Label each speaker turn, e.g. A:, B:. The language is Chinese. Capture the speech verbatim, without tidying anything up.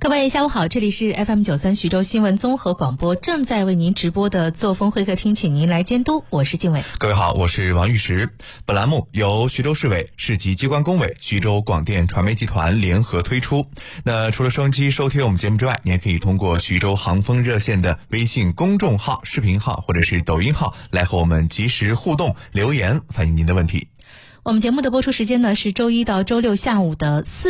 A: 各位下午好，这里是 F M 九三徐州新闻综合广播，正在为您直播的作风会客厅，请您来监督，我是静伟。
B: 各位好，我是王玉石。本栏目由徐州市委、市级机关工委、徐州广电传媒集团联合推出。那除了收音机收听我们节目之外，你也可以通过徐州航风热线的微信公众号、视频号或者是抖音号来和我们及时互动留言，反映您的问题。
A: 我们节目的播出时间呢是周一到周六下午的四